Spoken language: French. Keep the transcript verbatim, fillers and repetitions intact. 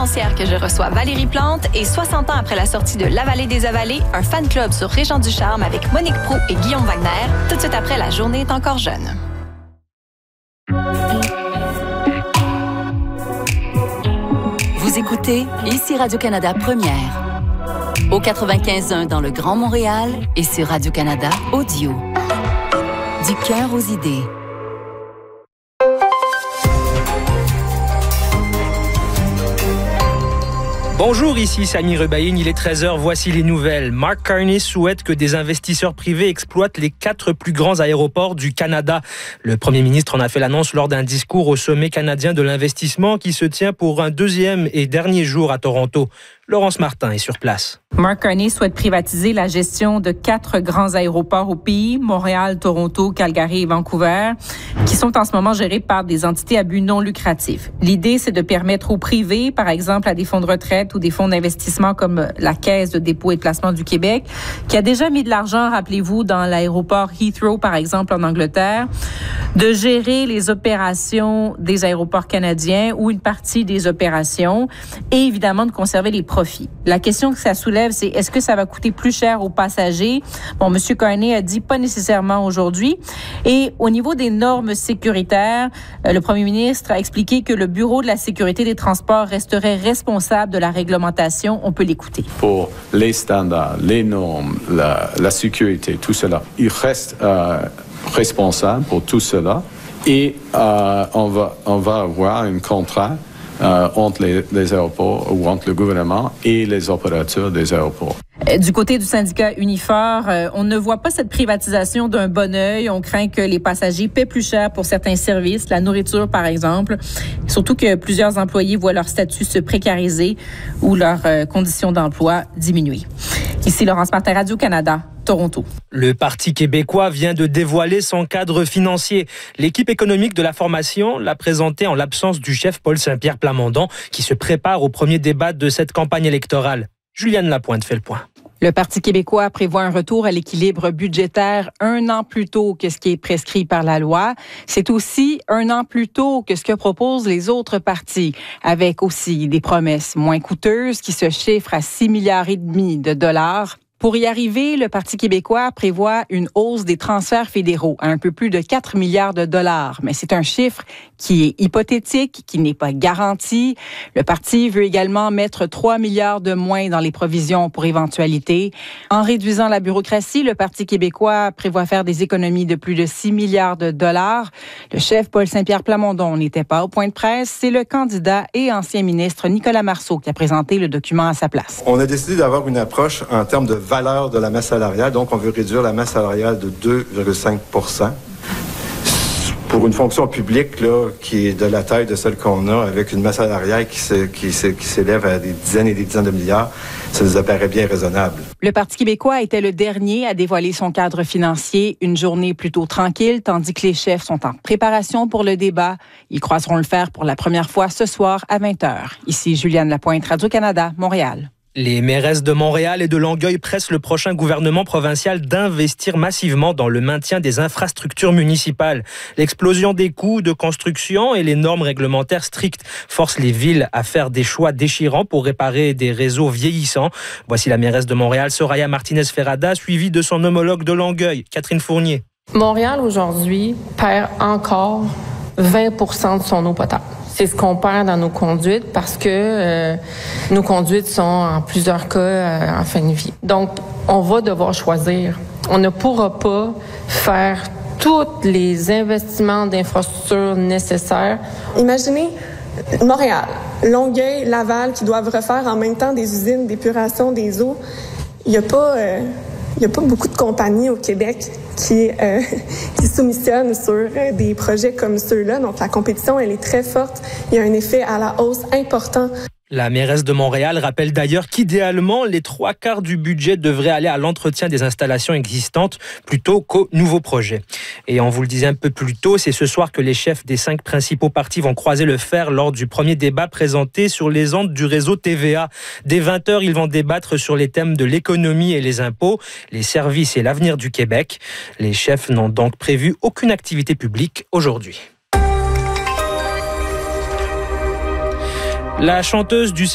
conférencière que je reçois Valérie Plante et soixante ans après la sortie de La Vallée des Avalées, un fan club sur Régent du Charme avec Monique Proulx et Guillaume Wagner, tout de suite après La journée est encore jeune. Vous écoutez ici Radio-Canada Première. Au quatre-vingt-quinze point un dans le Grand Montréal et sur Radio-Canada Audio. Du cœur aux idées. Bonjour, ici Sami Rebaïn, il est treize heures, voici les nouvelles. Mark Carney souhaite que des investisseurs privés exploitent les quatre plus grands aéroports du Canada. Le premier ministre en a fait l'annonce lors d'un discours au sommet canadien de l'investissement qui se tient pour un deuxième et dernier jour à Toronto. Laurence Martin est sur place. Mark Carney souhaite privatiser la gestion de quatre grands aéroports au pays, Montréal, Toronto, Calgary et Vancouver, qui sont en ce moment gérés par des entités à but non lucratif. L'idée, c'est de permettre aux privés, par exemple à des fonds de retraite ou des fonds d'investissement comme la Caisse de dépôt et de placement du Québec, qui a déjà mis de l'argent, rappelez-vous, dans l'aéroport Heathrow, par exemple, en Angleterre, de gérer les opérations des aéroports canadiens ou une partie des opérations et évidemment de conserver les profits. La question que ça soulève, c'est est-ce que ça va coûter plus cher aux passagers? Bon, M. Carney a dit pas nécessairement aujourd'hui. Et au niveau des normes sécuritaires, le premier ministre a expliqué que le Bureau de la sécurité des transports resterait responsable de la réglementation. On peut l'écouter. Pour les standards, les normes, la, la sécurité, tout cela, il reste euh, responsable pour tout cela. Et euh, on va, on va avoir un contrat Euh, entre les, les aéroports ou entre le gouvernement et les opérateurs des aéroports. Du côté du syndicat Unifor, euh, on ne voit pas cette privatisation d'un bon œil. On craint que les passagers paient plus cher pour certains services, la nourriture par exemple. Surtout que plusieurs employés voient leur statut se précariser ou leurs euh, conditions d'emploi diminuer. Ici Laurence Martin, Radio-Canada. Toronto. Le Parti québécois vient de dévoiler son cadre financier. L'équipe économique de la formation l'a présenté en l'absence du chef Paul Saint-Pierre Plamondon qui se prépare au premier débat de cette campagne électorale. Juliane Lapointe fait le point. Le Parti québécois prévoit un retour à l'équilibre budgétaire un an plus tôt que ce qui est prescrit par la loi. C'est aussi un an plus tôt que ce que proposent les autres partis, avec aussi des promesses moins coûteuses qui se chiffrent à six milliards et demi de dollars. Pour y arriver, le Parti québécois prévoit une hausse des transferts fédéraux à un peu plus de quatre milliards de dollars. Mais c'est un chiffre qui est hypothétique, qui n'est pas garanti. Le Parti veut également mettre trois milliards de moins dans les provisions pour éventualité. En réduisant la bureaucratie, le Parti québécois prévoit faire des économies de plus de six milliards de dollars. Le chef Paul Saint-Pierre Plamondon n'était pas au point de presse. C'est le candidat et ancien ministre Nicolas Marceau qui a présenté le document à sa place. On a décidé d'avoir une approche en termes de valeur de la masse salariale. Donc, on veut réduire la masse salariale de deux virgule cinq pour cent. Pour une fonction publique là, qui est de la taille de celle qu'on a, avec une masse salariale qui, se, qui, se, qui s'élève à des dizaines et des dizaines de milliards, ça nous apparaît bien raisonnable. Le Parti québécois était le dernier à dévoiler son cadre financier. Une journée plutôt tranquille, tandis que les chefs sont en préparation pour le débat. Ils croiseront le faire pour la première fois ce soir à vingt heures. Ici Juliane Lapointe, Radio-Canada, Montréal. Les mairesses de Montréal et de Longueuil pressent le prochain gouvernement provincial d'investir massivement dans le maintien des infrastructures municipales. L'explosion des coûts de construction et les normes réglementaires strictes forcent les villes à faire des choix déchirants pour réparer des réseaux vieillissants. Voici la mairesse de Montréal, Soraya Martinez-Ferrada, suivie de son homologue de Longueuil, Catherine Fournier. Montréal, aujourd'hui, perd encore vingt pour cent de son eau potable. C'est ce qu'on perd dans nos conduites parce que euh, nos conduites sont en plusieurs cas euh, en fin de vie. Donc, on va devoir choisir. On ne pourra pas faire tous les investissements d'infrastructures nécessaires. Imaginez Montréal, Longueuil, Laval qui doivent refaire en même temps des usines d'épuration des eaux. Il n'y a pas... Euh Il n'y a pas beaucoup de compagnies au Québec qui, euh, qui soumissionnent sur euh, des projets comme ceux-là. Donc, la compétition, elle est très forte. Il y a un effet à la hausse important. La mairesse de Montréal rappelle d'ailleurs qu'idéalement, les trois quarts du budget devraient aller à l'entretien des installations existantes plutôt qu'aux nouveaux projets. Et on vous le disait un peu plus tôt, c'est ce soir que les chefs des cinq principaux partis vont croiser le fer lors du premier débat présenté sur les ondes du réseau T V A. Dès vingt heures, ils vont débattre sur les thèmes de l'économie et les impôts, les services et l'avenir du Québec. Les chefs n'ont donc prévu aucune activité publique aujourd'hui. La chanteuse du